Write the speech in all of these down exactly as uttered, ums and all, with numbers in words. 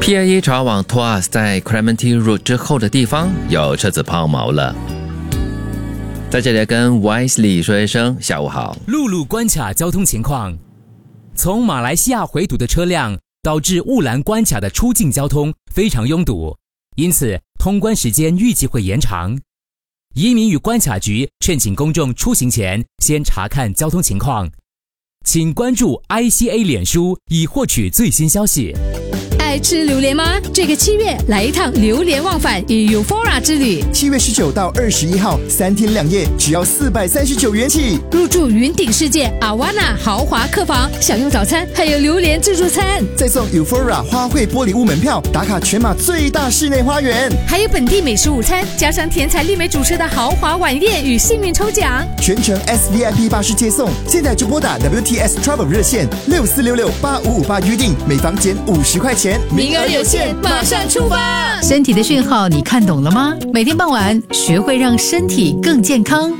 P I A 查往 Tuas 在 Clementi Road 之后的地方有车子抛锚了。在这里跟 Wisely 说一声下午好。 陆路关卡交通情况，从马来西亚回堵的车辆导致雾兰关卡的出境交通非常拥堵，因此通关时间预计会延长。移民与关卡局劝请公众出行前先查看交通情况，请关注 I C A 脸书以获取最新消息。 爱吃榴莲吗？这个七月来一趟榴莲忘返与 Euphoria 之旅。 七月十九到二十一号，三天两夜，只要四百三十九元起。 入住云顶世界阿瓦纳豪华客房，享用早餐，还有榴莲自助餐， 再送 Euphoria 花卉玻璃屋门票，打卡全马最大室内花园， 还有本地美食午餐，加上甜彩丽美主持的豪华晚宴与幸运抽奖， 全程 S V I P 巴士接送。现在就拨打 W T S Travel 热线六四六六八五五八预定，每房减五十块钱。 名额有限，马上出发！ 身体的讯号你看懂了吗？每天傍晚学会让身体更健康。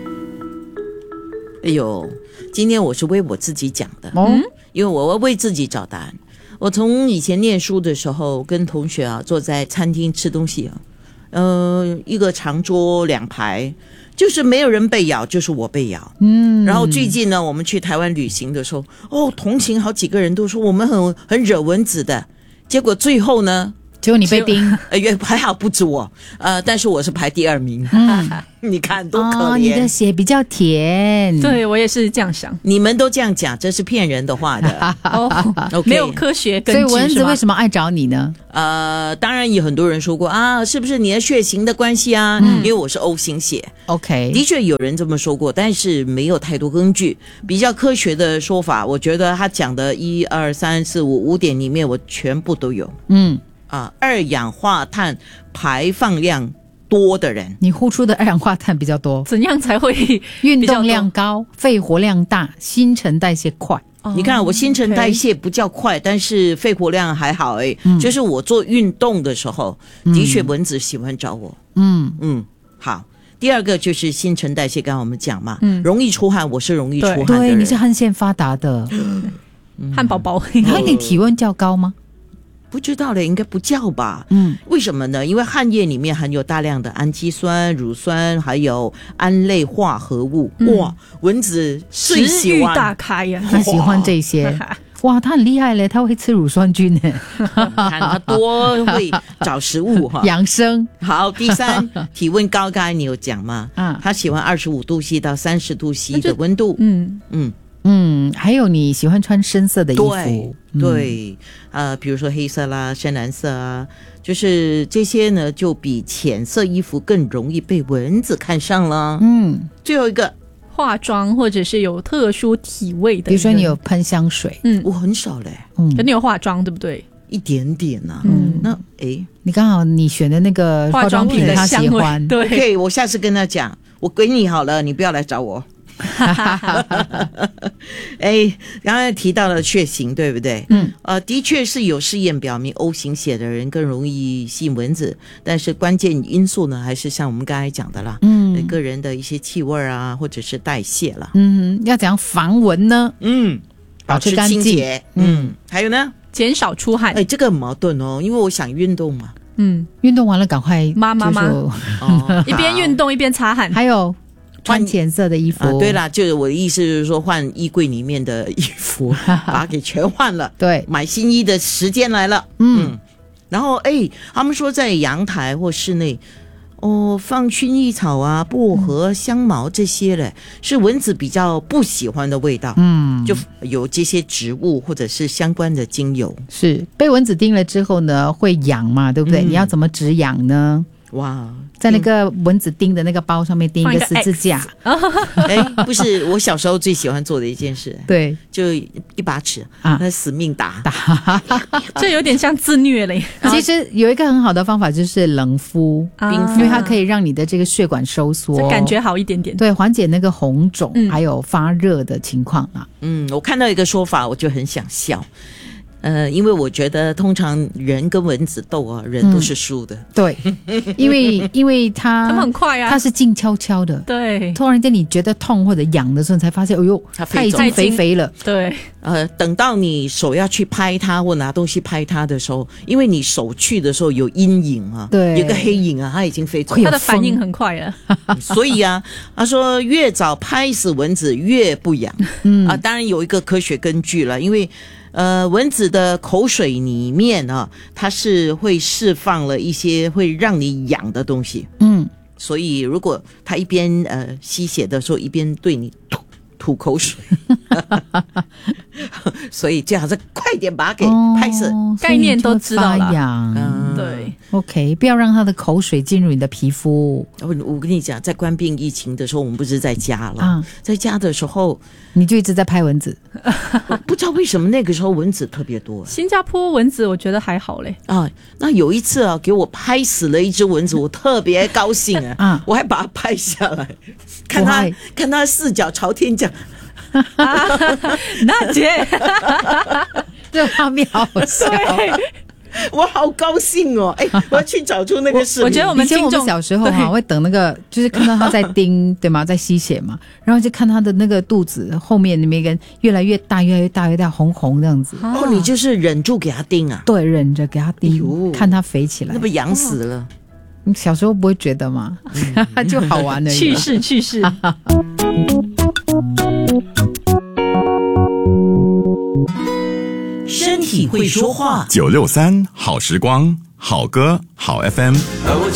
哎呦，今天我是为我自己讲的， 嗯， 因为我要为自己找答案。我从以前念书的时候，跟同学啊坐在餐厅吃东西啊，呃，一个长桌两排，就是没有人被咬，就是我被咬。嗯，然后最近呢，我们去台湾旅行的时候，哦，同行好几个人都说我们很很惹蚊子的，结果最后呢， 结果你被叮， 呃，还好不止我，呃，但是我是排第二名。嗯，你看多可怜， 哦，你的血比较甜。 对，我也是这样想。 你们都这样讲，这是骗人的话的。 哦，okay，没有科学根据。 所以蚊子为什么爱找你呢？ 呃，当然有很多人说过啊，是不是你的血型的关系啊？嗯，因为我是 O 型血。 OK， 的确有人这么说过，但是没有太多根据。比较科学的说法，我觉得他讲的一二三四五五点里面，我全部都有。嗯。啊，二氧化碳排放量多的人， 你呼出的二氧化碳比较多， 怎样才会运动量高、肺活量大、新陈代谢快？ 哦，你看我新陈代谢不叫快，但是肺活量还好哎，嗯，就是我做运动的时候，嗯，的确蚊子喜欢找我。嗯嗯，好。第二个就是新陈代谢，刚刚我们讲嘛，嗯，容易出汗，我是容易出汗的人。 对，你是汗腺发达的， 汗宝宝。 那你体温较高吗？ 不知道了，应该不叫吧？嗯，为什么呢？因为汗液里面含有大量的氨基酸、乳酸，还有胺类化合物。嗯，哇，蚊子最喜欢， 食欲大开呀， 他喜欢这些。哇，他很厉害嘞，他会吃乳酸菌呢。 看他多会找食物哈， 养生。 好，第三，体温高，刚才你有讲吗？嗯，他喜欢二十五度 C 到三十度 C 的温度。嗯嗯。嗯，还有你喜欢穿深色的衣服， 对，嗯，对，呃，比如说黑色啦、深蓝色啊，就是这些呢，就比浅色衣服更容易被蚊子看上了。嗯，最后一个， 化妆或者是有特殊体味的， 比如说你有喷香水， 嗯，我很少嘞， 嗯，可你有化妆对不对？ 一点点啊，嗯，那诶， 你刚好你选的那个化妆品他喜欢， 对 ，OK， 我下次跟他讲，我给你好了，你不要来找我。哎，刚才提到了血型，对不对？嗯，呃，的确是有试验表明 O 型血的人更容易吸引蚊子，但是关键因素呢，还是像我们刚才讲的啦，嗯，个人的一些气味啊，或者是代谢啦。 嗯，要怎样防蚊呢？ 嗯，保持清洁。嗯，还有呢， 减少出汗。 哎，这个很矛盾哦，因为我想运动嘛。 嗯，运动完了赶快妈妈妈，哦，一边运动一边擦汗， 还有。穿浅色的衣服， 啊，对啦，就是我的意思就是说，换衣柜里面的衣服，把它给全换了。对，买新衣的时间来了。嗯，嗯然后哎，他们说在阳台或室内，哦，放薰衣草啊、薄荷、香茅这些嘞，是蚊子比较不喜欢的味道。嗯，就有这些植物或者是相关的精油。 是被蚊子叮了之后呢，会痒嘛，对不对？嗯，你要怎么止痒呢？哇，在那个蚊子叮的那个包上面钉一个十字架。 哎，不是我小时候最喜欢做的一件事。对，就一把尺啊，那死命打打， 这有点像自虐嘞。 其实有一个很好的方法就是冷敷，冰敷，因为它可以让你的这个血管收缩， 这感觉好一点点。 对，缓解那个红肿，嗯，还有发热的情况啊。 嗯，我看到一个说法，我就很想笑。 呃，因为我觉得通常人跟蚊子斗啊，人都是输的。 嗯、对，因为因为它他们很快啊， 它是静悄悄的。 对， 突然间你觉得痛或者痒的时候，你才发现，哎呦，它已经肥肥了。 对， 呃，等到你手要去拍它或拿东西拍它的时候，因为你手去的时候有阴影啊， 对， 有个黑影啊，它已经飞走了， 它的反应很快啊。 所以啊，他说越早拍死蚊子越不痒。嗯啊，当然有一个科学根据了，因为。呃，蚊子的口水里面啊，它是会释放了一些会让你痒的东西。嗯，所以如果它一边呃吸血的时候，一边对你吐吐口水，所以最好是快点把它给拍死。 哦、概念都知道了。 嗯， 对 ，OK， 不要让它的口水进入你的皮肤。 我我跟你讲，在冠病疫情的时候，我们不是在家了，嗯、在家的时候。 你就一直在拍蚊子， 不知道为什么那个时候蚊子特别多。 新加坡蚊子我觉得还好嘞啊，那有一次啊，给我拍死了一只蚊子，我特别高兴啊，啊我还把它拍下来，看它看它四脚朝天讲， 啊、娜姐， 这画面好笑。 我好高兴哦！哎，我要去找出那个视频。 我觉得我们以前我们小时候哈、啊，会等那个，就是看到他在叮，对吗？在吸血嘛，然后就看他的那个肚子后面那边越来越大，越来越大，越来越大，红红这样子。 哦，你就是忍住给他叮啊？ 对，忍着给他叮，看他肥起来。 那不痒死了？ 你小时候不会觉得吗？嗯、就好玩而已。 去世，去世。 身体会说话，九六三好时光，好歌好 F M。而我